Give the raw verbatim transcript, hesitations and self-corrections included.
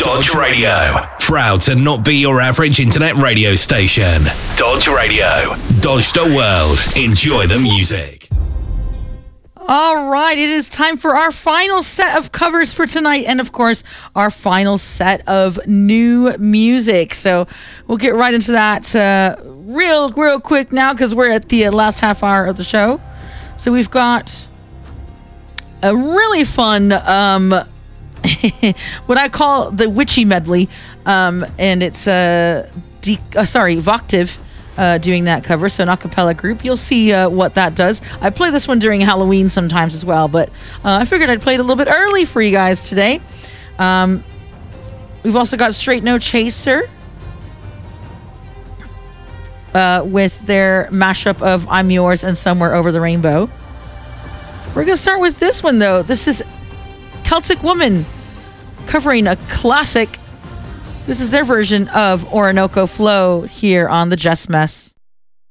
Dodge Radio. Proud to not be your average internet radio station. Dodge Radio. Dodge the world. Enjoy the music. All right, it is time for our final set of covers for tonight, and of course, our final set of new music. So we'll get right into that uh, real, real quick now, because we're at the last half hour of the show. So we've got a really fun, um, what I call the witchy medley, um, and it's uh, de- uh, sorry, Voctive. Uh, doing that cover, so an a cappella group. You'll see uh, what that does. I play this one during Halloween sometimes as well, but uh, I figured I'd play it a little bit early for you guys today. Um, we've also got Straight No Chaser uh, with their mashup of I'm Yours and Somewhere Over the Rainbow. We're going to start with this one, though. This is Celtic Woman covering a classic. This is their version of Orinoco Flow here on the Just Mess.